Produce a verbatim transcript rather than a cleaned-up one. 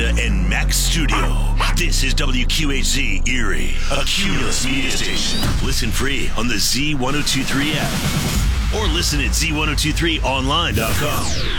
Melinda and Max Studio. This is W Q H Z Erie, a Cumulus media station. Listen free on the Z ten twenty-three app or listen at Z ten twenty-three online dot com.